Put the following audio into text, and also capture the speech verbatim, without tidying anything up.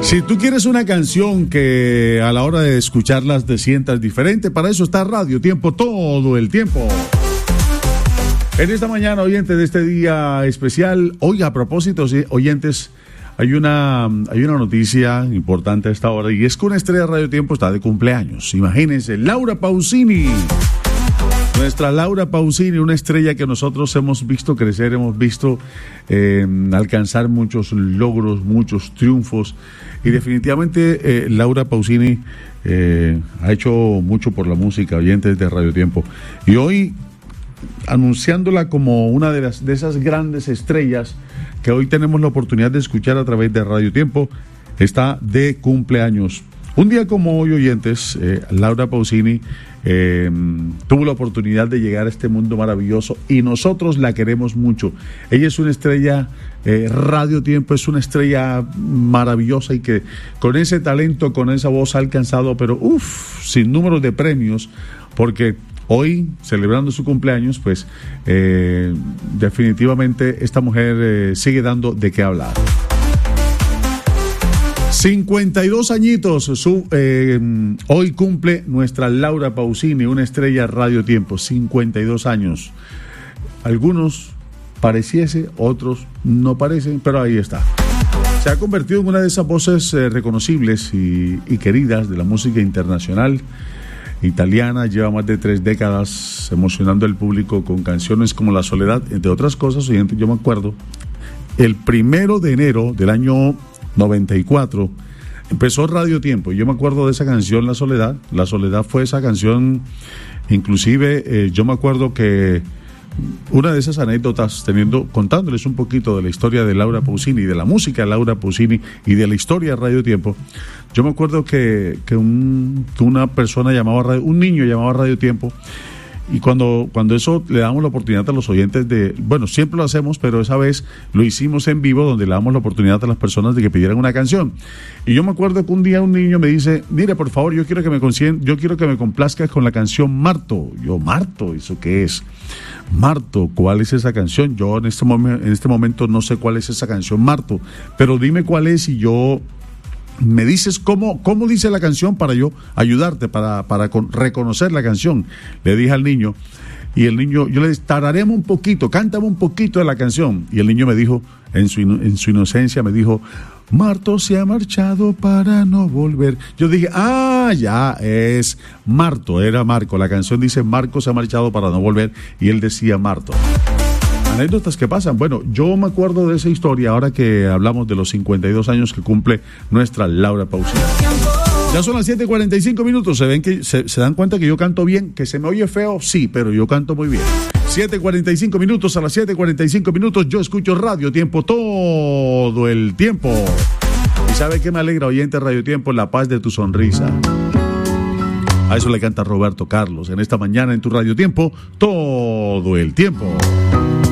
Si tú quieres una canción que a la hora de escucharlas te sientas diferente, para eso está Radio Tiempo todo el tiempo. En esta mañana, oyentes de este día especial, hoy a propósito, oyentes, hay una, hay una noticia importante a esta hora, y es que una estrella de Radio Tiempo está de cumpleaños. Imagínense, Laura Pausini. Nuestra Laura Pausini, una estrella que nosotros hemos visto crecer, hemos visto eh, alcanzar muchos logros, muchos triunfos, y definitivamente eh, Laura Pausini eh, ha hecho mucho por la música, oyentes de Radio Tiempo, y hoy anunciándola como una de las de esas grandes estrellas que hoy tenemos la oportunidad de escuchar a través de Radio Tiempo, está de cumpleaños. Un día como hoy, oyentes, eh, Laura Pausini eh, tuvo la oportunidad de llegar a este mundo maravilloso y nosotros la queremos mucho. Ella es una estrella, eh, Radio Tiempo es una estrella maravillosa y que con ese talento, con esa voz ha alcanzado, pero uff, sin número de premios, porque hoy, celebrando su cumpleaños, pues eh, definitivamente esta mujer eh, sigue dando de qué hablar. cincuenta y dos añitos, su, eh, hoy cumple nuestra Laura Pausini, una estrella Radio Tiempo, cincuenta y dos años. Algunos pareciese, otros no parecen, pero ahí está. Se ha convertido en una de esas voces eh, reconocibles y, y queridas de la música internacional italiana. Lleva más de tres décadas emocionando al público con canciones como La Soledad, entre otras cosas. Yo me acuerdo, el primero de enero del año noventa y cuatro empezó Radio Tiempo. Yo me acuerdo de esa canción, La Soledad. La Soledad fue esa canción, inclusive eh, yo me acuerdo que una de esas anécdotas, teniendo, contándoles un poquito de la historia de Laura Pausini, de la música de Laura Pausini y de la historia de Radio Tiempo. Yo me acuerdo que, que, un, que una persona llamaba radio, un niño llamaba Radio Tiempo, y cuando, cuando eso le damos la oportunidad a los oyentes de, bueno, siempre lo hacemos, pero esa vez lo hicimos en vivo, donde le damos la oportunidad a las personas de que pidieran una canción. Y yo me acuerdo que un día un niño me dice, mire, por favor, yo quiero que me consien, yo quiero que me complazcas con la canción Marto. Yo, Marto, ¿eso qué es? Marto, ¿cuál es esa canción? Yo en este momento, en este momento no sé cuál es esa canción, Marto, pero dime cuál es y yo... Me dices cómo, cómo dice la canción para yo ayudarte, para, para con, reconocer la canción. Le dije al niño, y el niño, yo le dije, tararemos un poquito, cántame un poquito de la canción. Y el niño me dijo, en su, en su inocencia, me dijo, Marto se ha marchado para no volver. Yo dije, ah, ya, es Marto, era Marco. La canción dice, Marco se ha marchado para no volver, y él decía Marto. Anécdotas que pasan. Bueno, yo me acuerdo de esa historia ahora que hablamos de los cincuenta y dos años que cumple nuestra Laura Pausini. Ya son las siete cuarenta y cinco minutos. Se ven que se, se dan cuenta que yo canto bien, que se me oye feo, sí, pero yo canto muy bien. siete cuarenta y cinco minutos, a las siete cuarenta y cinco minutos yo escucho Radio Tiempo todo el tiempo. ¿Y sabe qué me alegra, oyente Radio Tiempo? La paz de tu sonrisa. A eso le canta Roberto Carlos en esta mañana en tu Radio Tiempo todo el tiempo.